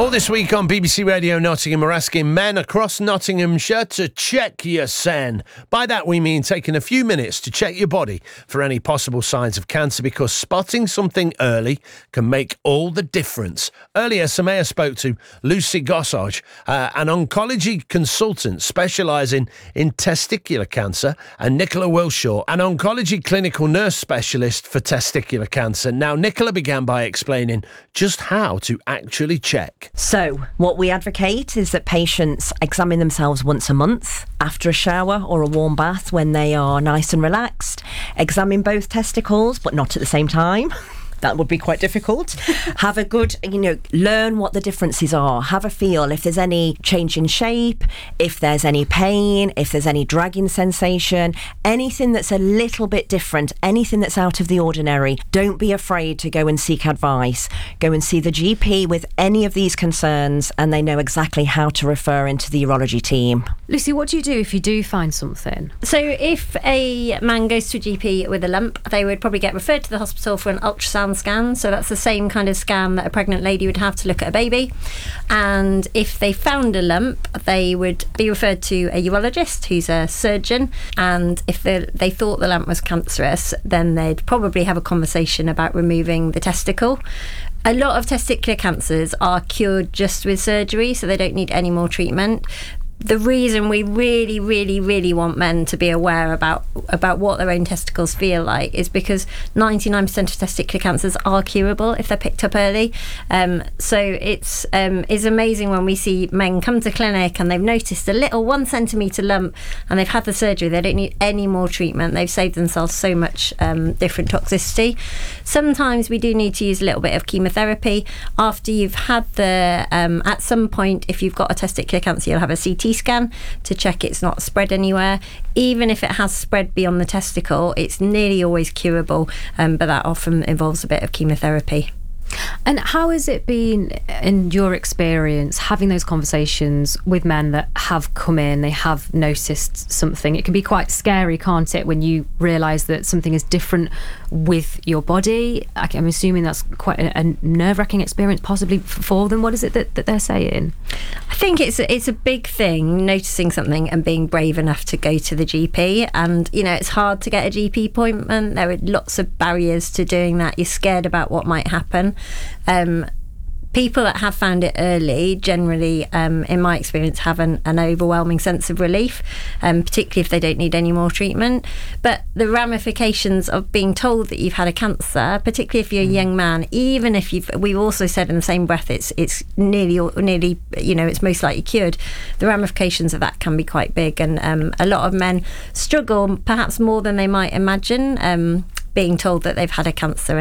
All this week on BBC Radio Nottingham, we're asking men across Nottinghamshire to check your sen. By that we mean taking a few minutes to check your body for any possible signs of cancer, because spotting something early can make all the difference. Earlier, Samaya spoke to Lucy Gossage, an oncology consultant specialising in testicular cancer, and Nicola Wilshaw, an oncology clinical nurse specialist for testicular cancer. Now, Nicola began by explaining just how to actually check. So, what we advocate is that patients examine themselves once a month after a shower or a warm bath when they are nice and relaxed. Examine both testicles, but not at the same time. That would be quite difficult. Have a good, learn what the differences are. Have a feel if there's any change in shape, if there's any pain, if there's any dragging sensation, anything that's a little bit different, anything that's out of the ordinary. Don't be afraid to go and seek advice. Go and see the GP with any of these concerns, and they know exactly how to refer into the urology team. Lucy, what do you do if you do find something? So if a man goes to a GP with a lump, they would probably get referred to the hospital for an ultrasound scan. So that's the same kind of scan that a pregnant lady would have to look at a baby. And if they found a lump, they would be referred to a urologist who's a surgeon. And if they thought the lump was cancerous, then they'd probably have a conversation about removing the testicle. A lot of testicular cancers are cured just with surgery, so they don't need any more treatment. The reason we really, really, really want men to be aware about what their own testicles feel like is because 99% of testicular cancers are curable if they're picked up early. So it's amazing when we see men come to clinic and they've noticed a little 1 centimetre lump and they've had the surgery. They don't need any more treatment. They've saved themselves so much different toxicity. Sometimes we do need to use a little bit of chemotherapy. After you've had at some point, if you've got a testicular cancer, you'll have a CT scan to check it's not spread anywhere. Even if it has spread beyond the testicle, it's nearly always curable, but that often involves a bit of chemotherapy. And how has it been, in your experience, having those conversations with men that have come in, they have noticed something? It can be quite scary, can't it, when you realise that something is different with your body? I'm assuming that's quite a nerve-wracking experience possibly for them. What is it that they're saying? I think it's a big thing, noticing something and being brave enough to go to the GP. And, it's hard to get a GP appointment. There are lots of barriers to doing that. You're scared about what might happen. People that have found it early generally, in my experience, have an overwhelming sense of relief, particularly if they don't need any more treatment. But the ramifications of being told that you've had a cancer, particularly if you're a young man, even if we've also said in the same breath it's nearly it's most likely cured, the ramifications of that can be quite big, and a lot of men struggle perhaps more than they might imagine being told that they've had a cancer.